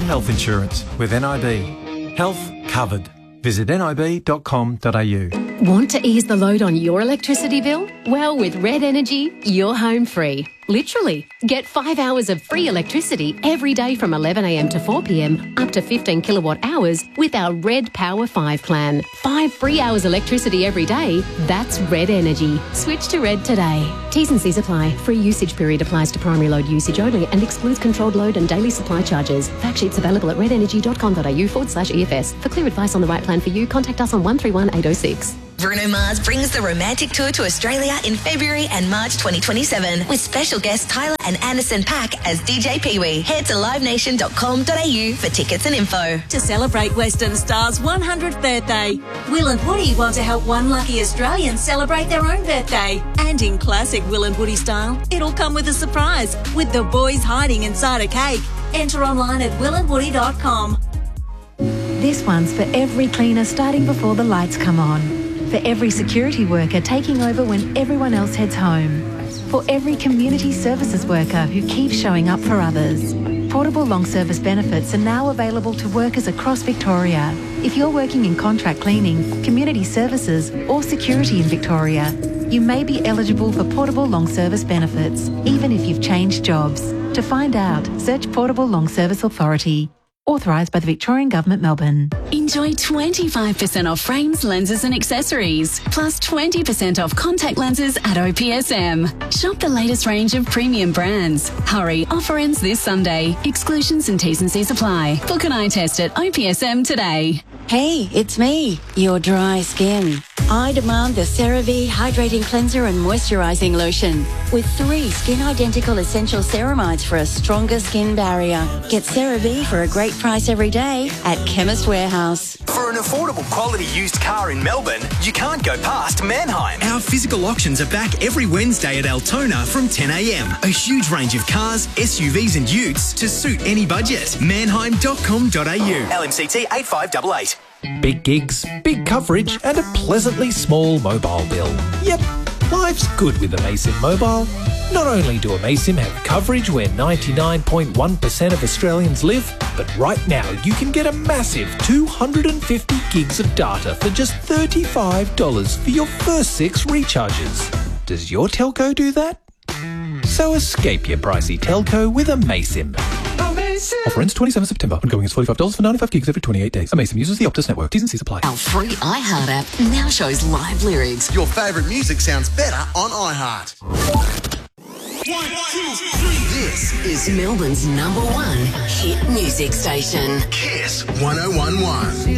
health insurance with NIB. Health covered. Visit nib.com.au. Want to ease the load on your electricity bill? Well, with Red Energy, you're home free. Literally. Get 5 hours of free electricity every day from 11 a.m. to 4 p.m, up to 15 kilowatt hours with our Red Power 5 plan. 5 free hours electricity every day. That's Red Energy. Switch to Red today. T's and C's apply. Free usage period applies to primary load usage only and excludes controlled load and daily supply charges. Fact sheets available at redenergy.com.au/EFS. For clear advice on the right plan for you, contact us on 131 806. Bruno Mars brings the Romantic Tour to Australia in February and March 2027 with special guests Tyler and Anderson .Paak as DJ Pee-wee. Head to livenation.com.au for tickets and info. To celebrate Western Star's 100th birthday, Will and Woody want to help one lucky Australian celebrate their own birthday. And in classic Will and Woody style, it'll come with a surprise with the boys hiding inside a cake. Enter online at willandwoody.com. This one's for every cleaner starting before the lights come on. For every security worker taking over when everyone else heads home. For every community services worker who keeps showing up for others. Portable long service benefits are now available to workers across Victoria. If you're working in contract cleaning, community services or security in Victoria, you may be eligible for portable long service benefits, even if you've changed jobs. To find out, search Portable Long Service Authority. Authorised by the Victorian Government, Melbourne. Enjoy 25% off frames, lenses and accessories, plus 20% off contact lenses at OPSM. Shop the latest range of premium brands. Hurry, offer ends this Sunday. Exclusions and T's and C's apply. Book an eye test at OPSM today. Hey, it's me, your dry skin. I demand the CeraVe Hydrating Cleanser and Moisturising Lotion with 3 skin-identical essential ceramides for a stronger skin barrier. Get CeraVe for a great price every day at Chemist Warehouse. For an affordable quality used car in Melbourne, you can't go past Mannheim. Our physical auctions are back every Wednesday at Altona from 10 a.m. A huge range of cars, SUVs and utes to suit any budget. Mannheim.com.au. LMCT 8588. Big gigs, big coverage and a pleasantly small mobile bill. Yep, life's good with Amaysim Mobile. Not only do Amaysim have coverage where 99.1% of Australians live, but right now you can get a massive 250 gigs of data for just $35 for your first 6 recharges. Does your telco do that? So escape your pricey telco with Amaysim. Offer ends 27 September. Ongoing is $45 for 95 gigs every 28 days. Amaysim uses the Optus network. T's and C's apply. Our free iHeart app now shows live lyrics. Your favourite music sounds better on iHeart. 1, 2, 3. This is Melbourne's #1 hit music station. Kiss 1011.